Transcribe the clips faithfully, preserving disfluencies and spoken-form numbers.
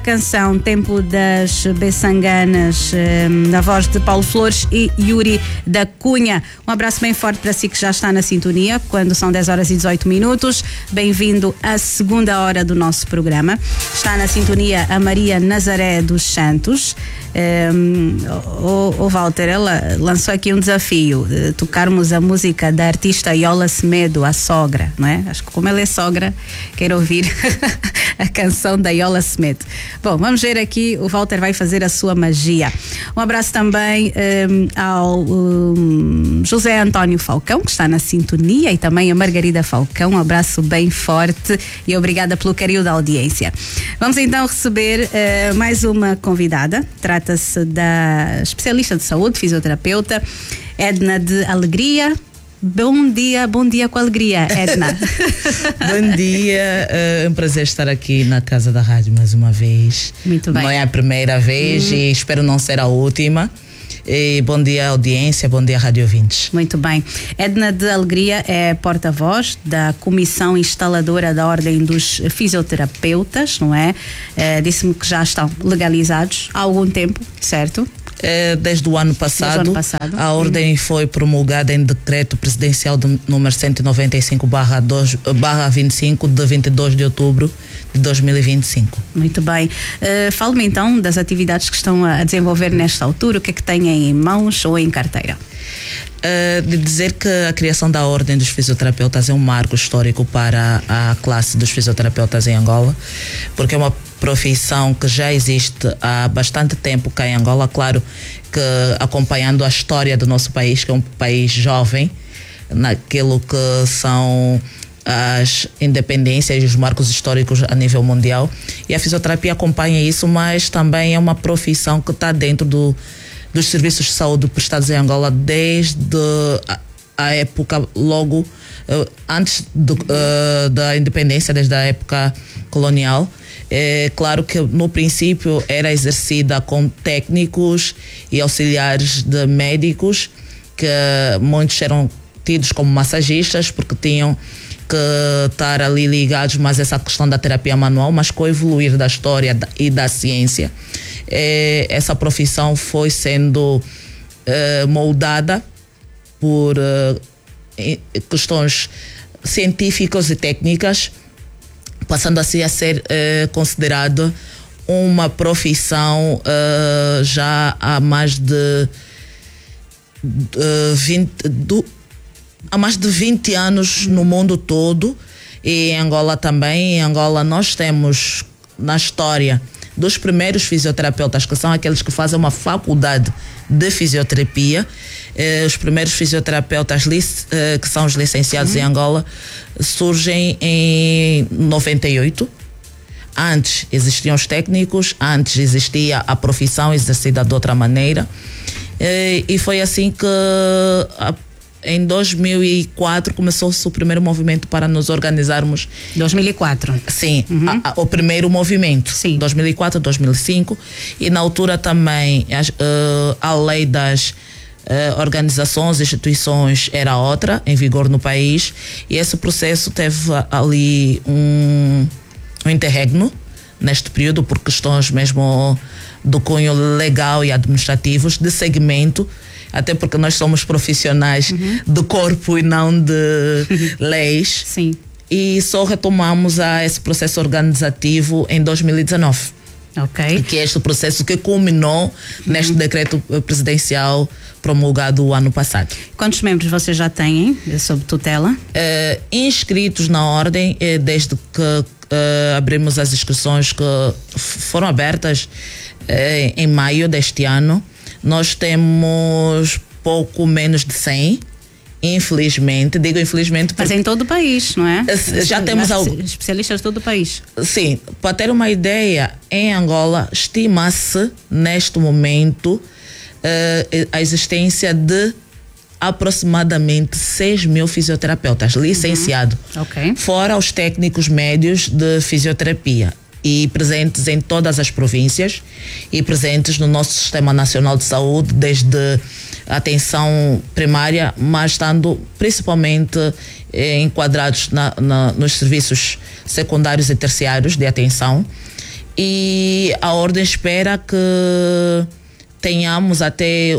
Canção Tempo das Beçanganas, na voz de Paulo Flores e Yuri da Cunha. Um abraço bem forte para si que já está na sintonia, quando são dez horas e dezoito minutos. Bem-vindo à segunda hora do nosso programa. Está na sintonia a Maria Nazaré dos Santos. Um, o, o Walter, ela lançou aqui um desafio de tocarmos a música da artista Yola Semedo, a sogra, não é? Acho que como ela é sogra, quero ouvir a canção da Yola Semedo. Bom, vamos ver aqui, o Walter vai fazer a sua magia. Um abraço também um, ao um, José António Falcão, que está na sintonia, e também a Margarida Falcão. Um abraço bem forte e obrigada pelo carinho da audiência. Vamos então receber uh, mais uma convidada. Trata-se da especialista de saúde, fisioterapeuta, Edna de Alegria. Bom dia, bom dia com alegria, Edna. Bom dia, é um prazer estar aqui na Casa da Rádio mais uma vez. Muito bem. Não é a primeira vez hum. e espero não ser a última. E bom dia, audiência, bom dia, rádio ouvintes. Muito bem. Edna de Alegria é porta-voz da Comissão Instaladora da Ordem dos Fisioterapeutas, não é? é Disse-me que já estão legalizados há algum tempo, certo? Desde o ano passado, Desde o ano passado. A ordem hum. foi promulgada em decreto presidencial do número cento e noventa e cinco barra vinte e cinco de vinte e dois de outubro de dois mil e vinte e cinco. Muito bem. Uh, Fale-me então das atividades que estão a desenvolver nesta altura, o que é que têm em mãos ou em carteira? Uh, de dizer que a criação da Ordem dos Fisioterapeutas é um marco histórico para a classe dos fisioterapeutas em Angola, porque é uma profissão que já existe há bastante tempo cá em Angola, claro que acompanhando a história do nosso país, que é um país jovem, naquilo que são as independências e os marcos históricos a nível mundial, e a fisioterapia acompanha isso, mas também é uma profissão que está dentro do dos serviços de saúde prestados em Angola desde a, a época logo uh, antes do, uh, da independência, desde a época colonial. É claro que no princípio era exercida com técnicos e auxiliares de médicos, que muitos eram tidos como massagistas porque tinham que estar ali ligados mais a essa questão da terapia manual, mas com o evoluir da história e da ciência, eh, essa profissão foi sendo eh, moldada por eh, questões científicas e técnicas, passando assim a ser eh, considerada uma profissão eh, já há mais de uh, vinte do, há mais de vinte anos no mundo todo, e em Angola também. Em Angola nós temos na história dos primeiros fisioterapeutas, que são aqueles que fazem uma faculdade de fisioterapia. Eh, os primeiros fisioterapeutas lic, eh, que são os licenciados uhum. em Angola surgem em noventa e oito. Antes existiam os técnicos, antes existia a profissão exercida de outra maneira, eh, e foi assim que a, em dois mil e quatro começou-se o primeiro movimento para nos organizarmos. dois mil e quatro? Sim, uhum. a, a, o primeiro movimento. Sim. dois mil e quatro, dois mil e cinco. E na altura também a, uh, a lei das uh, organizações e instituições era outra, em vigor no país. E esse processo teve ali um, um interregno neste período, por questões mesmo do cunho legal e administrativos, de segmento, até porque nós somos profissionais uhum. do corpo e não de uhum. leis. Sim. E só retomamos a esse processo organizativo em dois mil e dezenove. Ok. Que é este processo que culminou uhum. neste decreto presidencial promulgado o ano passado. Quantos membros vocês já têm sob tutela? Uh, inscritos na ordem, uh, desde que uh, abrimos as inscrições, que foram abertas uh, em maio deste ano, nós temos pouco menos de cem, infelizmente. Digo infelizmente porque... Mas em todo o país, não é? Já temos algo... especialistas de todo o país. Sim, para ter uma ideia, em Angola estima-se neste momento uh, a existência de aproximadamente seis mil fisioterapeutas licenciados, uhum. okay. fora os técnicos médios de fisioterapia, e presentes em todas as províncias e presentes no nosso Sistema Nacional de Saúde, desde a atenção primária, mas estando principalmente eh, enquadrados na, na, nos serviços secundários e terciários de atenção. e a ordem espera que tenhamos até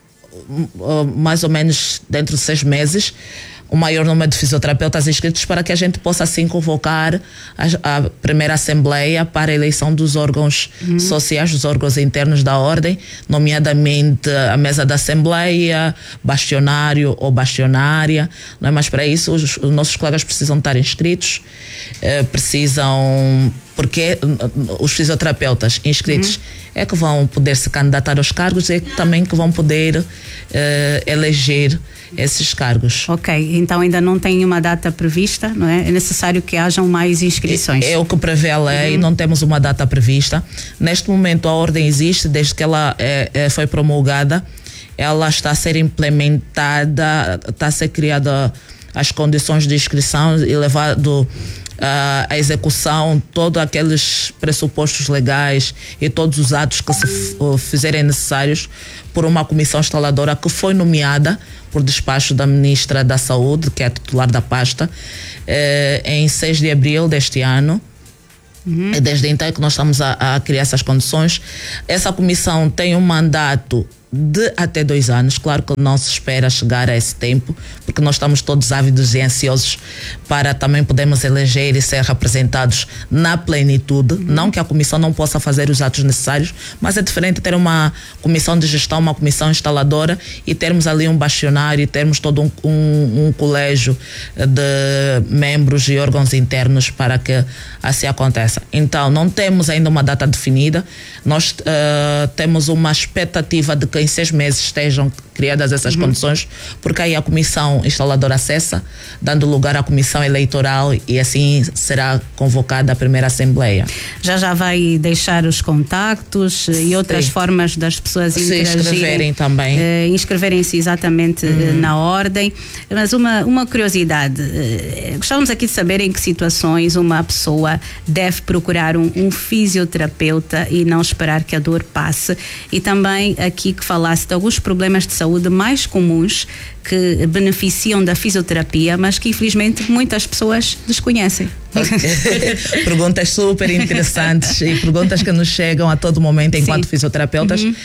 uh, mais ou menos dentro de seis meses o maior número de fisioterapeutas inscritos para que a gente possa assim convocar a, a primeira assembleia para a eleição dos órgãos uhum. sociais, dos órgãos internos da ordem, nomeadamente a mesa da assembleia, bastionário ou bastionária, não é? Mas para isso os, os nossos colegas precisam estar inscritos, eh, precisam, porque os fisioterapeutas inscritos uhum. é que vão poder se candidatar aos cargos e também que vão poder eh, eleger esses cargos. Ok, então ainda não tem uma data prevista, não é? É necessário que hajam mais inscrições. É, é o que prevê a lei, uhum. não temos uma data prevista. Neste momento a ordem existe, desde que ela é, é, foi promulgada, ela está a ser implementada, está a ser criada as condições de inscrição e levado Uh, a execução, todos aqueles pressupostos legais e todos os atos que se f- uh, fizerem necessários por uma comissão instaladora que foi nomeada por despacho da Ministra da Saúde, que é a titular da pasta, uh, em seis de abril deste ano. Uhum. Desde então é que nós estamos a, a criar essas condições. Essa comissão tem um mandato de até dois anos. Claro que não se espera chegar a esse tempo, porque nós estamos todos ávidos e ansiosos para também podermos eleger e ser representados na plenitude. Uhum. Não que a comissão não possa fazer os atos necessários, mas é diferente ter uma comissão de gestão, uma comissão instaladora e termos ali um bastionário e termos todo um, um, um colégio de membros e órgãos internos para que assim aconteça. Então, não temos ainda uma data definida. Nós uh, temos uma expectativa de que em seis meses estejam criadas essas uhum. condições, porque aí a comissão instaladora cessa, dando lugar à comissão eleitoral e assim será convocada a primeira assembleia. Já já vai deixar os contactos e outras Sim. formas das pessoas se interagirem, inscreverem também. Uh, inscreverem-se exatamente uhum. uh, na ordem. Mas uma, uma curiosidade, uh, gostávamos aqui de saber em que situações uma pessoa deve procurar um, um fisioterapeuta e não esperar que a dor passe, e também aqui que falasse de alguns problemas de saúde mais comuns que beneficiam da fisioterapia, mas que infelizmente muitas pessoas desconhecem. Perguntas super interessantes e perguntas que nos chegam a todo momento enquanto Sim. fisioterapeutas. Uhum.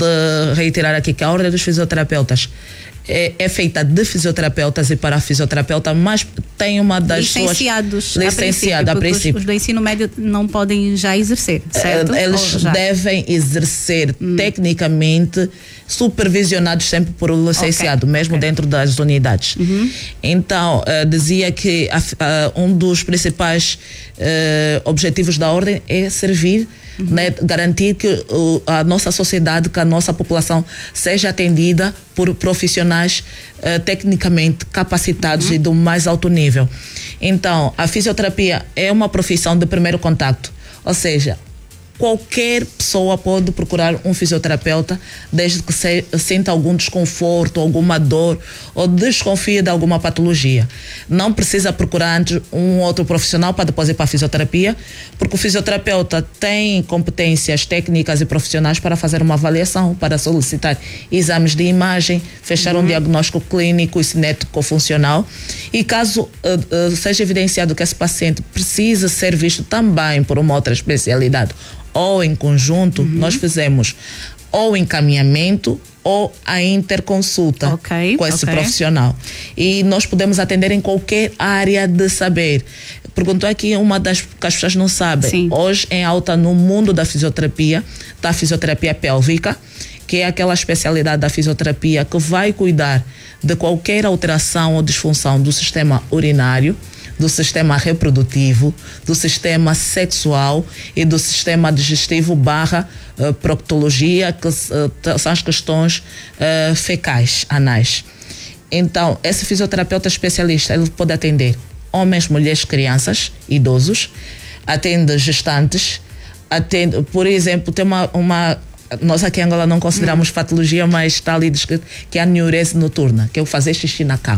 De reiterar aqui que a ordem dos fisioterapeutas É, é feita de fisioterapeutas e para fisioterapeuta, mas tem uma das licenciados, suas licenciados a princípio, os, os do ensino médio não podem já exercer, certo? Eles devem exercer hum. tecnicamente, supervisionados sempre por um licenciado, okay. mesmo okay. dentro das unidades. Uhum. Então, uh, dizia que uh, um dos principais uh, objetivos da ordem é servir, uhum. né, garantir que uh, a nossa sociedade, que a nossa população seja atendida por profissionais uh, tecnicamente capacitados uhum. e do mais alto nível. Então, a fisioterapia é uma profissão de primeiro contacto, ou seja, qualquer pessoa pode procurar um fisioterapeuta desde que se, sinta algum desconforto, alguma dor ou desconfie de alguma patologia. Não precisa procurar antes um outro profissional para depois ir para a fisioterapia, porque o fisioterapeuta tem competências técnicas e profissionais para fazer uma avaliação, para solicitar exames de imagem, fechar uhum. um diagnóstico clínico e cinético-funcional. E caso uh, uh, seja evidenciado que esse paciente precisa ser visto também por uma outra especialidade ou em conjunto, uhum. nós fizemos ou encaminhamento ou a interconsulta okay, com esse okay. profissional. E nós podemos atender em qualquer área de saber. Perguntou aqui uma das que as pessoas não sabem. Sim. Hoje, em alta no mundo da fisioterapia, está a fisioterapia pélvica, que é aquela especialidade da fisioterapia que vai cuidar de qualquer alteração ou disfunção do sistema urinário, do sistema reprodutivo, do sistema sexual e do sistema digestivo barra uh, proctologia, que uh, são as questões uh, fecais, anais. Então, esse fisioterapeuta especialista, ele pode atender homens, mulheres, crianças, idosos, atende gestantes, atende, por exemplo, tem uma, uma nós aqui em Angola não consideramos hum. patologia, mas está ali descrito que é a anuresia noturna, que é o fazer xixi na cama.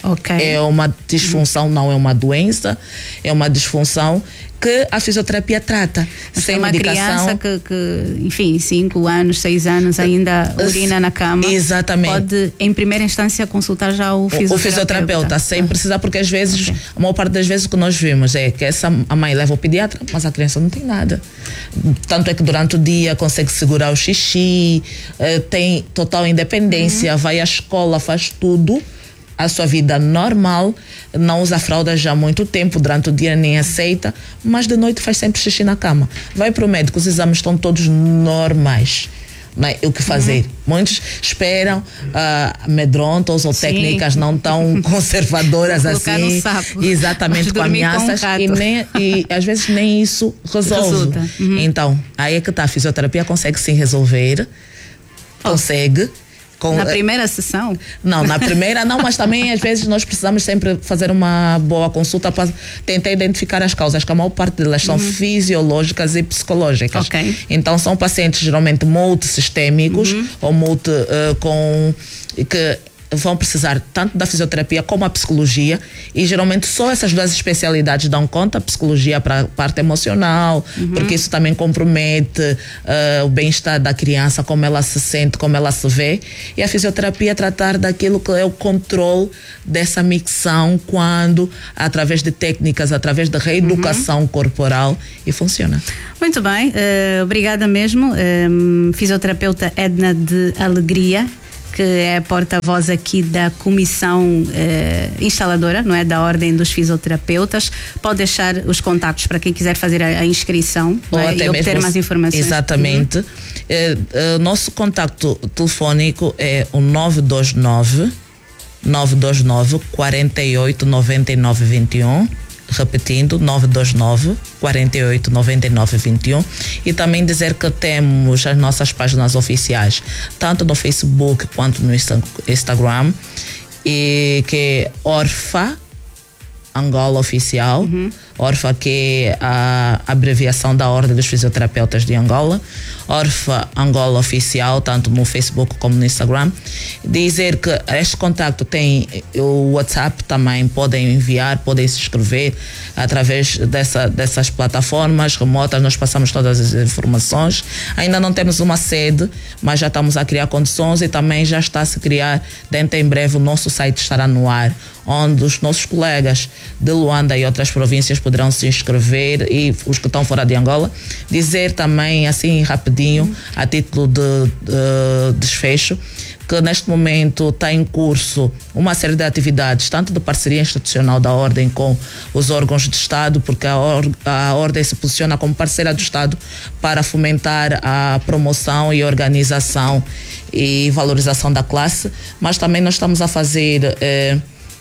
Okay. É uma disfunção, uhum. não é uma doença, é uma disfunção que a fisioterapia trata. Mas sem uma medicação. Criança que, que, enfim, cinco anos, seis anos ainda urina na cama. Exatamente. Pode, em primeira instância, consultar já o fisioterapeuta. O fisioterapeuta, sem ah. precisar, porque às vezes, okay. a maior parte das vezes o que nós vimos é que essa, a mãe leva o pediatra, mas a criança não tem nada. Tanto é que durante o dia consegue segurar o xixi, eh, tem total independência, uhum. vai à escola, faz tudo. A sua vida normal, não usa fralda já há muito tempo, durante o dia nem aceita, mas de noite faz sempre xixi na cama. Vai para o médico, os exames estão todos normais. Não é? O que fazer? Uhum. Muitos esperam, uh, amedrontos ou Sim. técnicas não tão conservadoras assim, sapo, exatamente, com ameaças, um e, nem, e às vezes nem isso resolve. Uhum. Então, aí é que está, a fisioterapia consegue sim resolver, oh. consegue. Com, na primeira sessão? Não, na primeira não, mas também às vezes nós precisamos sempre fazer uma boa consulta para tentar identificar as causas, que a maior parte delas são uhum. fisiológicas e psicológicas. Okay. Então são pacientes geralmente multissistêmicos uhum. ou multi, uh, com que vão precisar tanto da fisioterapia como a psicologia, e geralmente só essas duas especialidades dão conta, a psicologia para a parte emocional, uhum. porque isso também compromete uh, o bem-estar da criança, como ela se sente, como ela se vê, e a fisioterapia tratar daquilo que é o controle dessa micção, quando através de técnicas, através de reeducação uhum. corporal, e funciona. Muito bem, uh, obrigada mesmo, um, fisioterapeuta Edna de Alegria, que é porta-voz aqui da comissão eh, instaladora, não é, da Ordem dos Fisioterapeutas. Pode deixar os contactos para quem quiser fazer a, a inscrição, ou é? até E obter mesmo, mais informações. Exatamente. Uhum. É, é, nosso contacto telefónico é o nove dois nove, nove dois nove, quatro oito nove nove dois um. Repetindo, nove dois nove, quatro oito nove nove dois um, e também dizer que temos as nossas páginas oficiais, tanto no Facebook quanto no Instagram, e que é Orfa Angola Oficial, uhum. Orfa, que é a abreviação da Ordem dos Fisioterapeutas de Angola, Orfa Angola Oficial, tanto no Facebook como no Instagram. Dizer que este contacto tem o WhatsApp também, podem enviar, podem se inscrever através dessa, dessas plataformas remotas, nós passamos todas as informações. Ainda não temos uma sede, mas já estamos a criar condições, e também já está a se criar, dentro em breve o nosso site estará no ar, onde os nossos colegas de Luanda e outras províncias poderão se inscrever, e os que estão fora de Angola. Dizer também, assim rapidinho, uhum. a título de, de desfecho, que neste momento está em curso uma série de atividades, tanto de parceria institucional da Ordem com os órgãos de Estado, porque a, or, a Ordem se posiciona como parceira do Estado para fomentar a promoção e organização e valorização da classe, mas também nós estamos a fazer eh,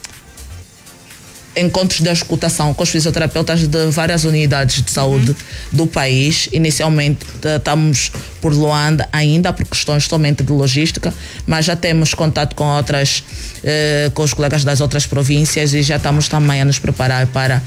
encontros de escutação com os fisioterapeutas de várias unidades de saúde uhum. do país. Inicialmente estamos por Luanda ainda, por questões somente de logística, mas já temos contato com outras, eh, com os colegas das outras províncias, e já estamos também a nos preparar para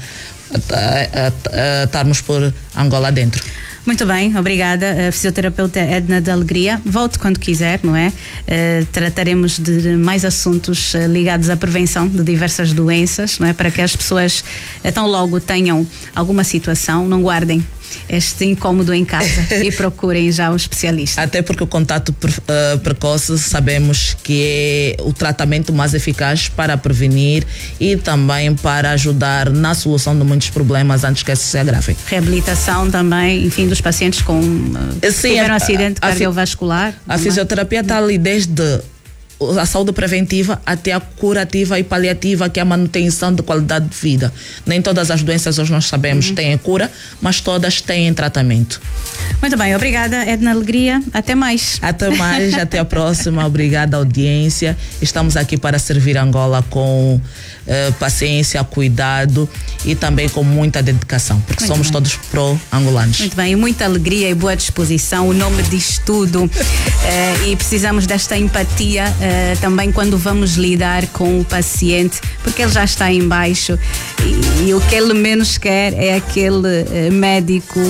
estarmos por Angola dentro. Muito bem, obrigada, a fisioterapeuta Edna de Alegria. Volte quando quiser, não é? Uh, trataremos de mais assuntos uh, ligados à prevenção de diversas doenças, não é? Para que as pessoas, uh, tão logo tenham alguma situação, não guardem este incômodo em casa e procurem já um especialista. Até porque o contato uh, precoce sabemos que é o tratamento mais eficaz para prevenir e também para ajudar na solução de muitos problemas antes que esses se agravem. Reabilitação também, enfim, dos pacientes com uh, que Sim, tiveram a, acidente a, cardiovascular. A, a fisioterapia está ali desde a saúde preventiva até a curativa e paliativa, que é a manutenção de qualidade de vida. Nem todas as doenças, hoje nós sabemos, uhum. têm cura, mas todas têm tratamento. Muito bem, obrigada, Edna Alegria. Até mais. Até mais, até a próxima. Obrigada, audiência. Estamos aqui para servir Angola com uh, paciência, cuidado e também com muita dedicação, porque Muito somos bem. todos pró-angolanos. Muito bem, muita alegria e boa disposição. O nome diz tudo. uh, e precisamos desta empatia uh, também quando vamos lidar com o paciente, porque ele já está em baixo e, e o que ele menos quer é aquele uh, médico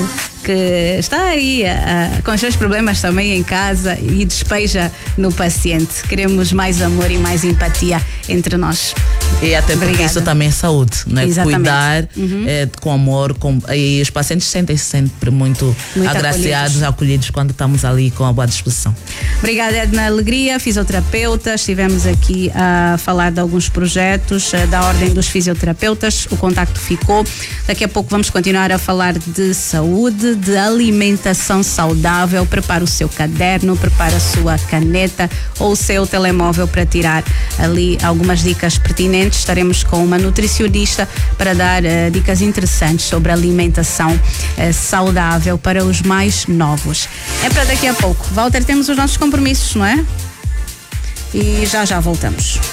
que está aí uh, com os seus problemas também em casa e despeja no paciente. Queremos mais amor e mais empatia entre nós. E até porque Obrigada. isso também é saúde, né? Cuidar uhum. é, com amor, com, e os pacientes sentem-se sempre muito, muito agraciados, acolhidos. acolhidos quando estamos ali com a boa disposição. Obrigada, Edna Alegria, fisioterapeuta. Estivemos aqui a falar de alguns projetos uh, da Ordem dos Fisioterapeutas. O contacto ficou. Daqui a pouco vamos continuar a falar de saúde, de alimentação saudável. Prepara o seu caderno, prepara a sua caneta ou o seu telemóvel para tirar ali algumas dicas pertinentes. Estaremos com uma nutricionista para dar uh, dicas interessantes sobre alimentação uh, saudável para os mais novos. É para daqui a pouco. Walter, temos os nossos compromissos, não é? E já já voltamos.